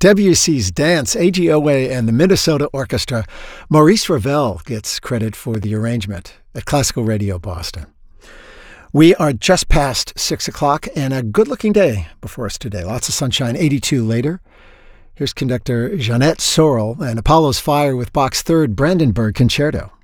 Debussy's Dance, AGOA, and the Minnesota Orchestra. Maurice Ravel gets credit for the arrangement at Classical Radio Boston. We are just past 6 o'clock and a good-looking day before us today. Lots of sunshine, 82 later. Here's conductor Jeanette Sorrell and Apollo's Fire with Bach's Third Brandenburg Concerto.